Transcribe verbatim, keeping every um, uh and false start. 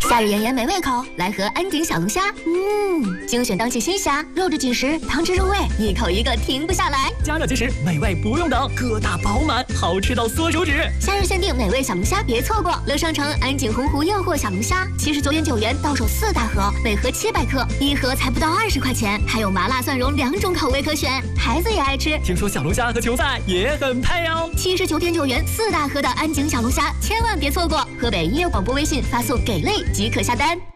夏日炎炎没胃口，来盒安鼎小龙虾。嗯，精选当季新虾，肉质紧实，汤汁入味，一口一个停不下来。 加热即食，美味不用等，个大饱满，好吃到缩手指。 夏日限定美味小龙虾，别错过！乐商城安鼎洪湖诱惑小龙虾，七十九点九元到手四大盒，每盒七百克，一盒才不到二十块钱，还有麻辣蒜蓉两种口味可选，孩子也爱吃。 听说小龙虾和球赛也很配哦。 七十九点九元四大盒的安鼎小龙虾，千万别错过！河北音乐广播微信发送“给力”即可下单。